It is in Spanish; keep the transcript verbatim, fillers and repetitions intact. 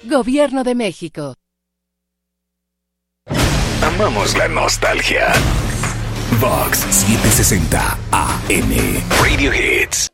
Gobierno de México. Amamos la nostalgia. Vox setecientos sesenta A M. Radio Hits.